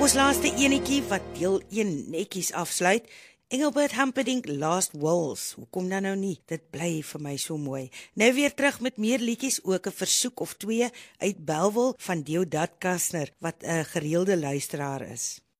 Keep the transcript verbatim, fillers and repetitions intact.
Ons laaste enetjie wat deel een netjies afsluit, Engelbert Humperdinck, Last Waltz. Hoekom dan nou nie? Dit bly vir my so mooi. Nou weer terug met meer liedjies, ook 'n versoek of twee uit Bellville van Deodat Kastner, wat 'n gereelde luisteraar is.